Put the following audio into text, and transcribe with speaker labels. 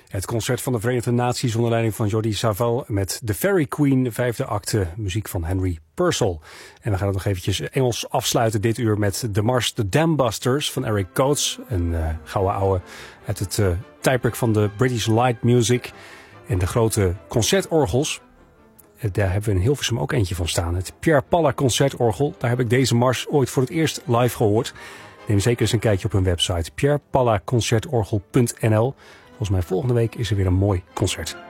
Speaker 1: Het concert van de Verenigde Naties onder leiding van Jordi Savall met The Fairy Queen, de 5e acte, muziek van Henry Purcell. En we gaan het nog eventjes Engels afsluiten dit uur met de mars The Dambusters van Eric Coates. Een gouden ouwe uit het tijdperk van de British Light Music. En de grote concertorgels. Daar hebben we in Hilversum ook eentje van staan. Het Pierre Palla concertorgel. Daar heb ik deze mars ooit voor het eerst live gehoord. Neem zeker eens een kijkje op hun website. pierrepallaconcertorgel.nl. Volgens mij volgende week is er weer een mooi concert.